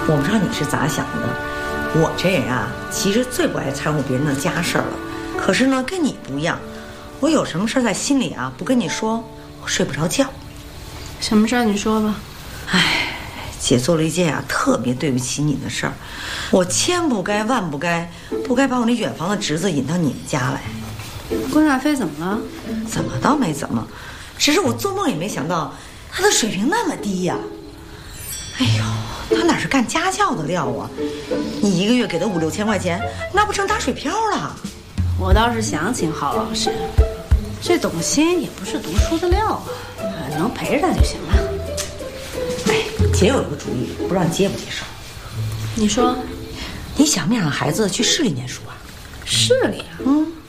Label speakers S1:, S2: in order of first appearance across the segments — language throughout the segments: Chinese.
S1: 我不知道你是咋想的，我这人啊，其实最不爱掺和别人的家事了。可是呢，跟你不一样，我有什么事在心里啊，不跟你说，我睡不着觉。
S2: 什么事儿？你说吧。
S1: 哎，姐做了一件啊特别对不起你的事儿，我千不该万不该，不该把我那远房的侄子引到你们家来。
S2: 关亚飞怎么了？
S1: 怎么倒没怎么，只是我做梦也没想到他的水平那么低呀。哎呦，他哪是干家教的料啊？你一个月给他5、6千块钱，那不成打水漂了？
S2: 我倒是想请郝老师，这董卿也不是读书的料啊，能陪着他就行了。
S1: 哎，姐有一个主意，不知道你接不接受？
S2: 你说，
S1: 你想不想让孩子去市里念书啊？
S2: 市里啊？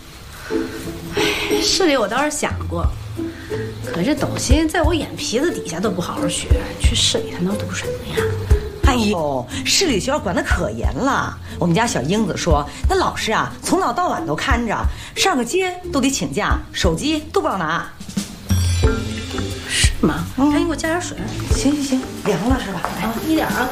S2: 市里我倒是想过，可是董卿在我眼皮子底下都不好好学，去市里他能读什么呀？
S1: 哎呦，市里学校管得可严了。我们家小英子说，那老师啊，从早到晚都看着，上个街都得请假，手机都不让拿。
S2: 是吗？赶紧给我加点水。
S1: 行行行，凉了是吧？
S2: 啊，一点啊。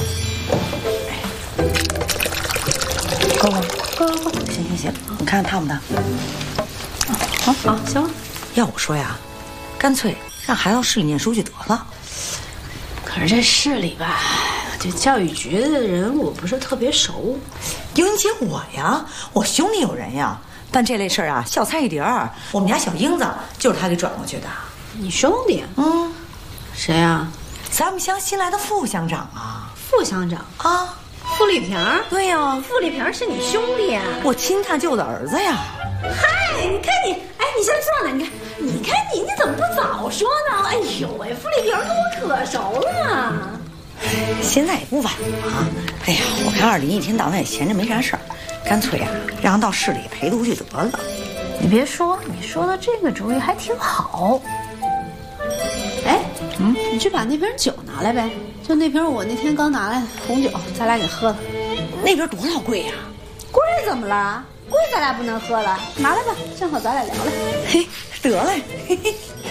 S1: 够吗？够。行行行，你看看烫不烫？
S2: 好，行了。
S1: 要我说呀，干脆让孩子到市里念书去得了。
S2: 可是这市里吧，这教育局的人我不是特别熟。
S1: 有你姐我呀，我兄弟有人呀。但这类事儿啊，小菜一碟儿。我们家小英子就是他给转过去的。
S2: 你兄弟？谁呀？
S1: 咱们乡新来的副乡长啊。
S2: 副乡长
S1: 啊？
S2: 傅立平？
S1: 对呀，
S2: 傅立平是你兄弟啊？
S1: 我亲大舅的儿子呀。
S2: 嗨，你看你，哎，你先坐那，你看你怎么不早说呢？哎呦喂，傅立平跟我可熟了。
S1: 现在也不晚了。哎呀，我看二林一天到晚也闲着没啥事儿，干脆啊，让他到市里陪读去得了。
S2: 你别说，你说的这个主意还挺好。哎，你去把那瓶酒拿来呗，就那瓶我那天刚拿来的红酒，咱俩给喝了。
S1: 那瓶多老贵呀？
S2: 贵怎么了？贵咱俩不能喝了，拿来吧，正好咱俩聊聊。
S1: 嘿，得嘞。嘿嘿。